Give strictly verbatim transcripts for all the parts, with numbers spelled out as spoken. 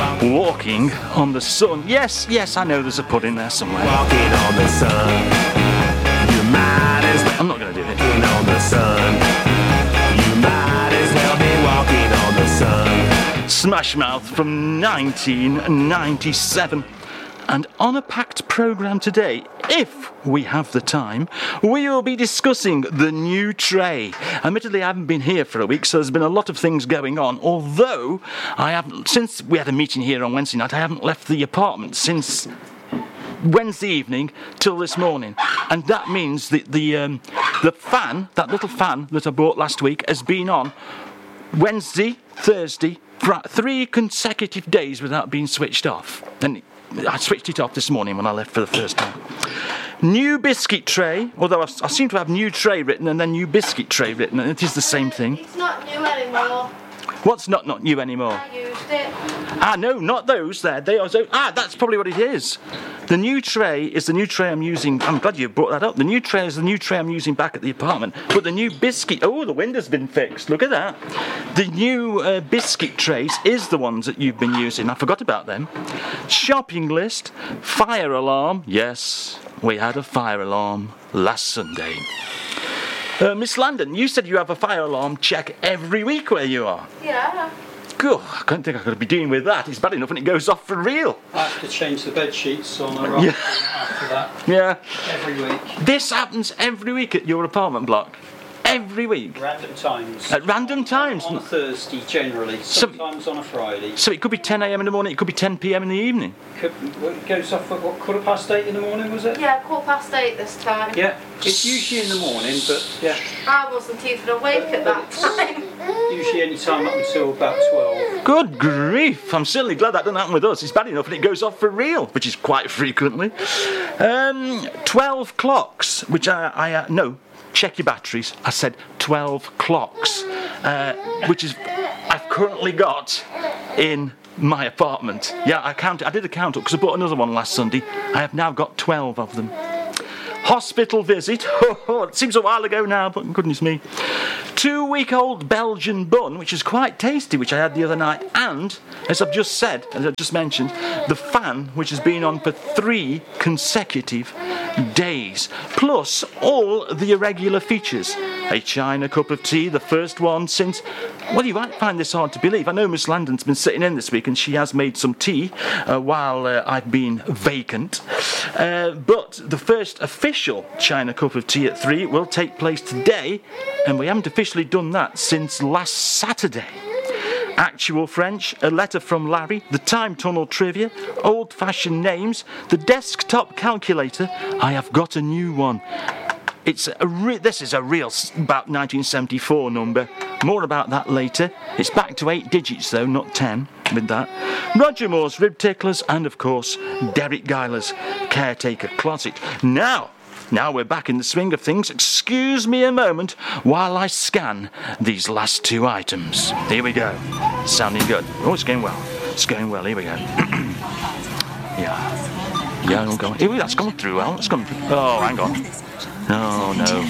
Walking on the sun. Yes, yes, I know there's a pudding there somewhere. Walking on the sun. You might as well I'm not going to do it. walking on the sun. You might as well be walking on the sun. Smash Mouth from nineteen ninety-seven. And on a packed programme today, if we have the time, we will be discussing the new tray. Admittedly, I haven't been here for a week, so there's been a lot of things going on. Although, I haven't, since we had a meeting here on Wednesday night, I haven't left the apartment since Wednesday evening till this morning. And that means that the, um, the fan, that little fan that I bought last week, has been on Wednesday, Thursday, Fri- three consecutive days without being switched off. And I switched it off this morning when I left for the first time. New biscuit tray, although I, I seem to have new tray written and then new biscuit tray written, and it is the same thing. It's not new anymore. What's not not new anymore? I used it. Ah, no, not those there. They are so, ah, that's probably what it is. The new tray is the new tray I'm using. I'm glad you brought that up. The new tray is the new tray I'm using back at the apartment. But the new biscuit, oh, the window's been fixed. Look at that. The new uh, biscuit trays is the ones that you've been using. I forgot about them. Shopping list, fire alarm. Yes, we had a fire alarm last Sunday. Uh, Miss Landon, you said you have a fire alarm check every week where you are. Yeah. Good, I don't think I could be dealing with that. It's bad enough when it goes off for real. I have to change the bed sheets on a rock Yeah. after that Yeah. every week. This happens every week at your apartment block. Every week. Random times. At random times. On a Thursday generally, So- sometimes on a Friday. So it could be ten a.m. in the morning, it could be ten p.m. in the evening. Could, well, it goes off at what, quarter past eight in the morning, was it? Yeah, quarter past eight this time. Yeah, it's usually in the morning, but yeah, I wasn't even awake at that time. usually any time up until about twelve. Good grief, I'm certainly glad that doesn't happen with us. It's bad enough and it goes off for real, which is quite frequently. Um, twelve clocks, which I, I uh, no, check your batteries. I said twelve clocks, uh, which is, I've currently got in my apartment. Yeah, I counted, I did a count up because I bought another one last Sunday. I have now got twelve of them. Hospital visit. Oh, it seems a while ago now, but goodness me. Two-week-old Belgian bun, which is quite tasty, which I had the other night. And, as I've just said, as I've just mentioned, the fan, which has been on for three consecutive days. Plus, all the irregular features. A China cup of tea, the first one since... Well, you might find this hard to believe. I know Miss Landon's been sitting in this week and she has made some tea uh, while uh, I've been vacant. Uh, but the first official China cup of tea at three will take place today, and we haven't officially done that since last Saturday. Actual French, a letter from Larry, the time tunnel trivia, old-fashioned names, the desktop calculator. I have got a new one. It's a re- this is a real s- about nineteen seventy-four number. More about that later. It's back to eight digits though, not ten with that. Roger Moore's Rib Ticklers and of course Derek Geiler's Caretaker Closet. Now, now we're back in the swing of things. Excuse me a moment while I scan these last two items. Here we go. Sounding good. Oh, it's going well. It's going well. Here we go. yeah. Yeah, I'm going. Here, that's gone through well. It's gone through. Oh, hang on. Oh, no.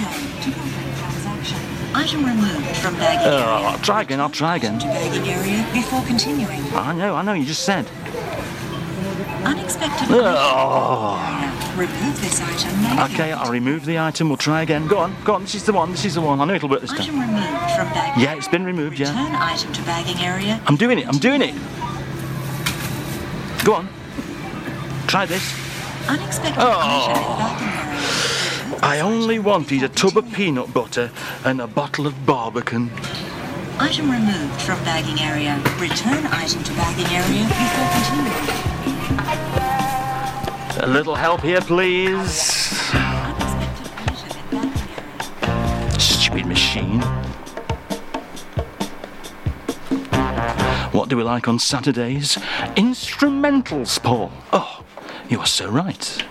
Item removed from bagging Oh, area. I'll try again, I'll try again. To bagging area before continuing. I know, I know, you just said. Unexpected. Oh. Remove this item now. Okay, I'll remove the item, we'll try again. Go on, go on, this is the one, this is the one. I know it'll work this Item time. removed from bagging. Yeah, it's been removed, yeah. Return item to bagging area. I'm doing it, I'm doing it. Go on. Try this. Unexpected Oh. collision in bagging area. I only wanted a tub of peanut butter and a bottle of Barbican. Item removed from bagging area. Return item to bagging area before continuing. A little help here, please. Unexpected collision in bagging area. Stupid machine. What do we like on Saturdays? Instrumentals, Paul. Oh, you are so right.